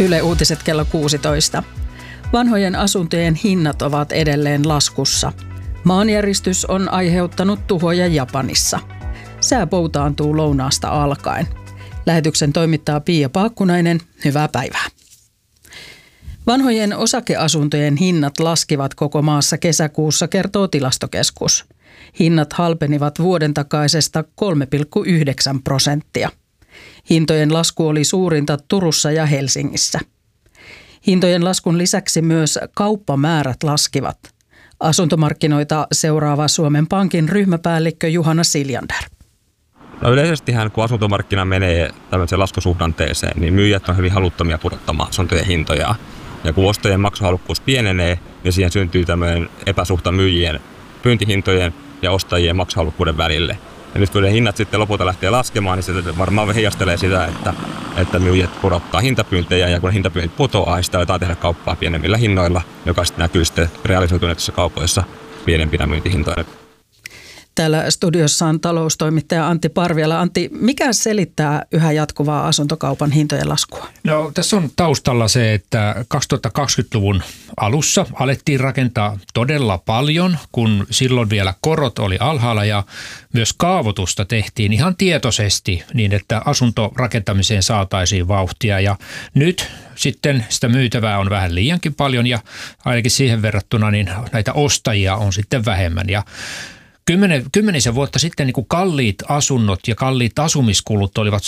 Yle Uutiset kello 16. Vanhojen asuntojen hinnat ovat edelleen laskussa. Maanjäristys on aiheuttanut tuhoja Japanissa. Sää poutaantuu lounaasta alkaen. Lähetyksen toimittaa Pia Paakkunainen. Hyvää päivää. Vanhojen osakeasuntojen hinnat laskivat koko maassa kesäkuussa, kertoo Tilastokeskus. Hinnat halpenivat vuoden takaisesta 3,9%. Hintojen lasku oli suurinta Turussa ja Helsingissä. Hintojen laskun lisäksi myös kauppamäärät laskivat. Asuntomarkkinoita seuraava Suomen Pankin ryhmäpäällikkö Juhana Siljander. No yleisestihän kun asuntomarkkina menee tämmöiseen laskusuhdanteeseen, niin myyjät on hyvin haluttomia pudottamaan asuntojen hintoja. Ja kun ostajien maksuhalukkuus pienenee, niin siihen syntyy tämmöinen epäsuhta myyjien pyyntihintojen ja ostajien maksuhalukkuuden välille. Ja nyt kun ne hinnat sitten lopulta lähtee laskemaan, niin se varmaan heijastelee sitä, että myyjät pudottaa hintapyyntejä, ja kun hintapyynnit putoaa, niin sitä aletaan tehdä kauppaa pienemmillä hinnoilla, joka sitten näkyy sitten realisoituneissa kaupoissa pienempinä myyntihintoina. Täällä studiossa on taloustoimittaja Antti Parviala. Antti, mikä selittää yhä jatkuvaa asuntokaupan hintojen laskua? No, tässä on taustalla se, että 2020-luvun alussa alettiin rakentaa todella paljon, kun silloin vielä korot oli alhaalla ja myös kaavoitusta tehtiin ihan tietoisesti niin, että asuntorakentamiseen saataisiin vauhtia. Ja nyt sitten sitä myytävää on vähän liiankin paljon ja ainakin siihen verrattuna niin näitä ostajia on sitten vähemmän. Ja kymmenisen vuotta sitten niin kuin kalliit asunnot ja kalliit asumiskulut olivat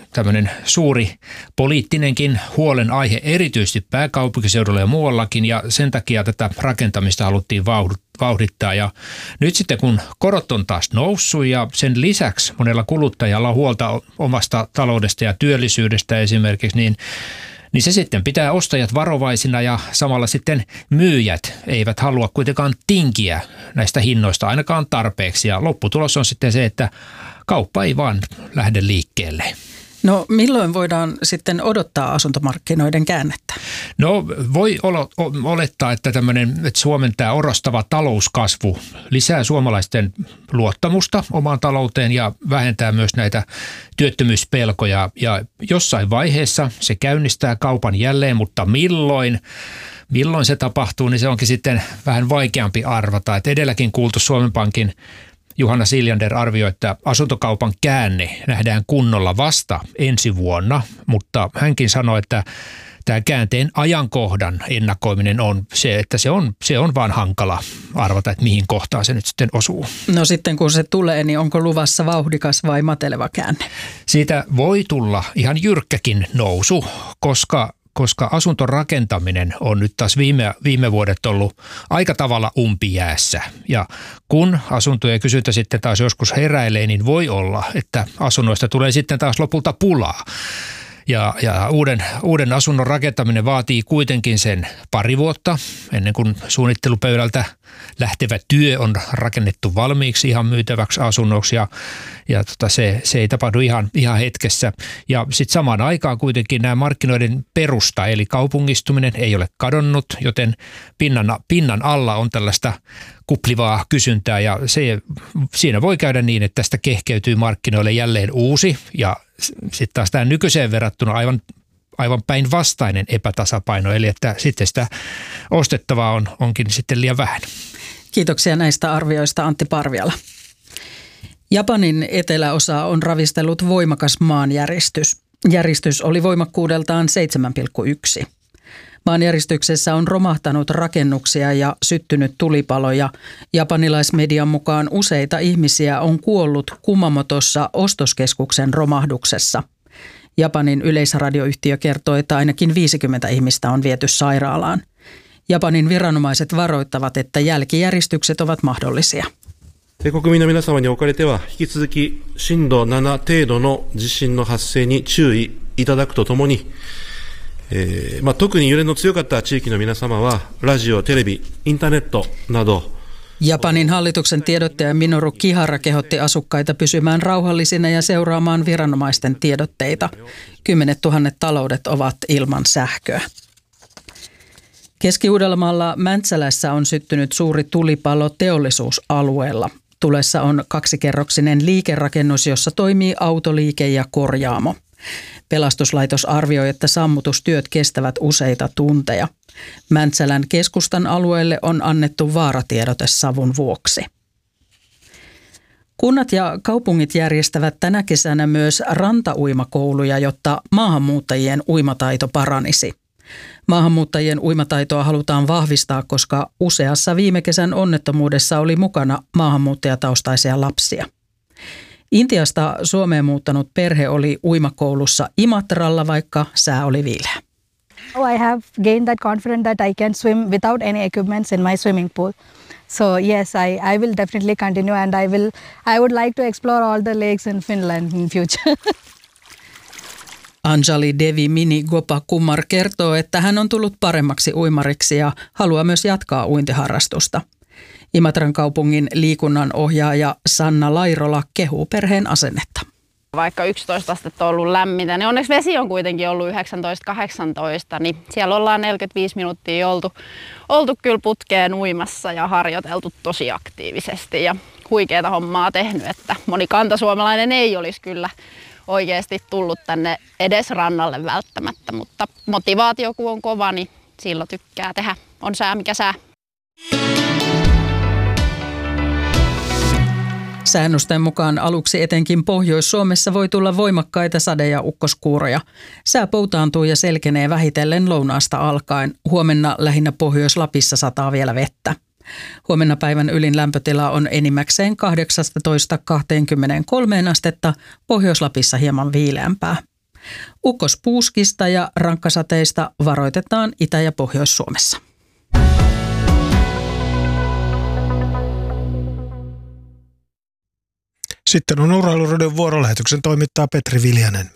suuri poliittinenkin huolenaihe, erityisesti pääkaupunkiseudulla ja muuallakin, ja sen takia tätä rakentamista haluttiin vauhdittaa. Ja nyt sitten kun korot on taas noussut ja sen lisäksi monella kuluttajalla on huolta omasta taloudesta ja työllisyydestä esimerkiksi, niin se sitten pitää ostajat varovaisina ja samalla sitten myyjät eivät halua kuitenkaan tinkiä näistä hinnoista ainakaan tarpeeksi. Ja lopputulos on sitten se, että kauppa ei vaan lähde liikkeelle. No milloin voidaan sitten odottaa asuntomarkkinoiden käännettä? No voi olettaa, että Suomen tämä orastava talouskasvu lisää suomalaisten luottamusta omaan talouteen ja vähentää myös näitä työttömyyspelkoja. Ja jossain vaiheessa se käynnistää kaupan jälleen, mutta milloin se tapahtuu, niin se onkin sitten vähän vaikeampi arvata. Et edelläkin kuultu Suomen Pankin Juhana Siljander arvioi, että asuntokaupan käänne nähdään kunnolla vasta ensi vuonna, mutta hänkin sanoi, että tämä käänteen ajankohdan ennakoiminen on se, että se on vaan hankala arvata, että mihin kohtaan se nyt sitten osuu. No sitten kun se tulee, niin onko luvassa vauhdikas vai mateleva käänne? Siitä voi tulla ihan jyrkkäkin nousu, koska asuntorakentaminen on nyt taas viime vuodet ollut aika tavalla umpijäässä. Ja kun asuntojen kysyntä sitten taas joskus heräilee, niin voi olla, että asunnoista tulee sitten taas lopulta pulaa. Ja uuden asunnon rakentaminen vaatii kuitenkin sen pari vuotta ennen kuin suunnittelupöydältä lähtevä työ on rakennettu valmiiksi ihan myytäväksi asunnoksi ja se ei tapahdu ihan hetkessä. Ja sitten samaan aikaan kuitenkin nämä markkinoiden perusta eli kaupungistuminen ei ole kadonnut, joten pinnan alla on tällaista kuplivaa kysyntää ja siinä voi käydä niin, että tästä kehkeytyy markkinoille jälleen uusi ja sitten taas tämä nykyiseen verrattuna aivan päinvastainen epätasapaino, eli että sitten sitä ostettavaa onkin sitten liian vähän. Kiitoksia näistä arvioista Antti Parviala. Japanin eteläosa on ravistellut voimakas maanjäristys. Järistys oli voimakkuudeltaan 7,1. Maanjäristyksessä on romahtanut rakennuksia ja syttynyt tulipaloja. Japanilaismedian mukaan useita ihmisiä on kuollut Kumamotossa ostoskeskuksen romahduksessa. Japanin yleisradioyhtiö kertoo, että ainakin 50 ihmistä on viety sairaalaan. Japanin viranomaiset varoittavat, että jälkijäristykset ovat mahdollisia. 国民の皆様におかれては引き続き震度7程度の地震の発生に注意いただくとともに、特に揺れの強かった地域の皆様はラジオ、テレビ、インターネットなど Japanin hallituksen tiedottaja Minoru Kihara kehotti asukkaita pysymään rauhallisina ja seuraamaan viranomaisten tiedotteita. 10 000 taloudet ovat ilman sähköä. Keski-Uudellamaalla Mäntsälässä on syttynyt suuri tulipalo teollisuusalueella. Tulessa on 2-kerroksinen liikerakennus, jossa toimii autoliike ja korjaamo. Pelastuslaitos arvioi, että sammutustyöt kestävät useita tunteja. Mäntsälän keskustan alueelle on annettu vaaratiedote savun vuoksi. Kunnat ja kaupungit järjestävät tänä kesänä myös rantauimakouluja, jotta maahanmuuttajien uimataito paranisi. Maahanmuuttajien uimataitoa halutaan vahvistaa, koska useassa viime kesän onnettomuudessa oli mukana maahanmuuttajataustaisia lapsia. Intiasta Suomeen muuttanut perhe oli uimakoulussa Imatralla, vaikka sää oli viileä. I have gained that confidence that I can swim without any equipments in my swimming pool. So yes, I will definitely continue, and I would like to explore all the lakes in Finland in future. Anjali Devi Mini Gopakumar kertoo, että hän on tullut paremmaksi uimariksi ja haluaa myös jatkaa uintiharrastusta. Imatran kaupungin liikunnanohjaaja Sanna Lairola kehuu perheen asennetta. Vaikka 11 astetta on ollut lämmintä, niin onneksi vesi on kuitenkin ollut 19-18, niin siellä ollaan 45 minuuttia oltu kyllä putkeen uimassa ja harjoiteltu tosi aktiivisesti ja huikeata hommaa tehnyt, että moni kantasuomalainen ei olisi kyllä oikeasti tullut tänne edes rannalle välttämättä, mutta motivaatio kun on kova, niin silloin tykkää tehdä. On sää mikä sää. Säännösten mukaan aluksi etenkin Pohjois-Suomessa voi tulla voimakkaita sade- ja ukkoskuuroja. Sää poutaantuu ja selkenee vähitellen lounaasta alkaen. Huomenna lähinnä Pohjois-Lapissa sataa vielä vettä. Huomenna päivän ylin lämpötila on enimmäkseen 18-23 astetta, Pohjois-Lapissa hieman viileämpää. Ukkospuuskista ja rankkasateista varoitetaan Itä- ja Pohjois-Suomessa. Sitten on Urheiluradion vuorolähetyksen toimittaa Petri Viljanen.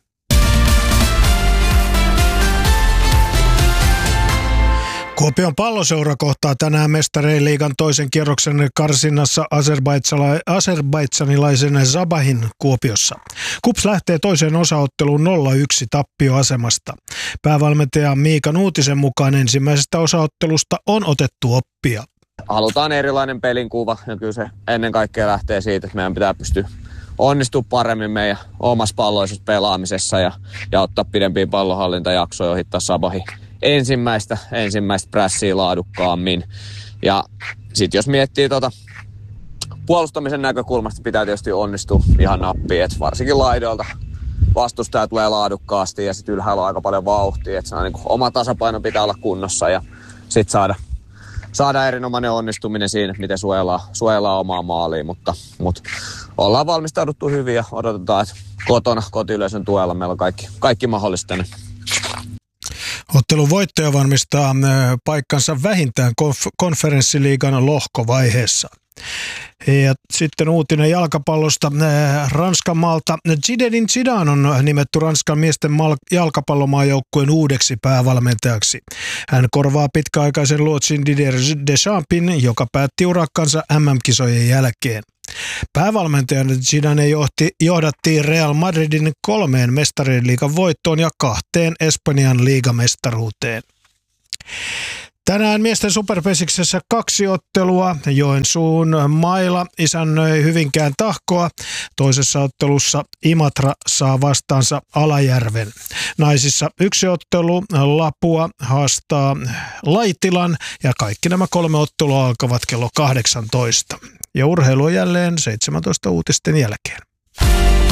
Kuopion Palloseura kohtaa tänään Mestarien liigan toisen kierroksen karsinnassa azerbaidžanilaisen Zabahin Kuopiossa. KuPS lähtee toiseen osaotteluun 0-1 tappioasemasta. Päävalmentaja Miika Nuutisen mukaan ensimmäisestä osaottelusta on otettu oppia. Halutaan erilainen pelinkuva ja kyllä se ennen kaikkea lähtee siitä, että meidän pitää pystyä onnistua paremmin meidän omassa palloisessa pelaamisessa ja ottaa pidempiä pallonhallintajaksoja ohittaa Zabahin ensimmäistä prässiä laadukkaammin. Ja sitten jos miettii puolustamisen näkökulmasta, pitää tietysti onnistua ihan nappiin, että varsinkin laidoilta vastustaja tulee laadukkaasti ja sitten ylhäällä on aika paljon vauhtia, että niin oma tasapaino pitää olla kunnossa ja sitten saada erinomainen onnistuminen siinä, miten suojellaan omaa maaliin, mutta ollaan valmistauduttu hyvin ja odotetaan, että kotona kotiyleisön tuella meillä on kaikki mahdollista. Ottelun voittaja varmistaa paikkansa vähintään konferenssiliigan lohkovaiheessa. Ja sitten uutinen jalkapallosta Ranskan maalta. Zinedine Zidane on nimetty Ranskan miesten jalkapallomaajoukkueen uudeksi päävalmentajaksi. Hän korvaa pitkäaikaisen luotsin Didier Deschampsin, joka päätti urakkansa MM-kisojen jälkeen. Päävalmentajana Zidane johdattiin Real Madridin 3 Mestarien liigan voittoon ja 2 Espanjan liigamestaruuteen. Tänään miesten superpesiksessä 2 ottelua. Joensuun Maila isännöi Hyvinkään Tahkoa. Toisessa ottelussa Imatra saa vastaansa Alajärven. Naisissa 1 ottelu. Lapua haastaa Laitilan ja kaikki nämä 3 ottelua alkavat kello 18. Ja urheilu on jälleen 17 uutisten jälkeen.